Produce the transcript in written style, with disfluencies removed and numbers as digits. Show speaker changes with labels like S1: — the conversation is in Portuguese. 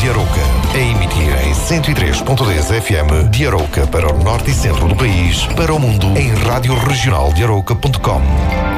S1: de Arouca. A emitir em 103.10 FM de Arouca para o norte e centro do país, para o mundo em radioregionaldearouca.com.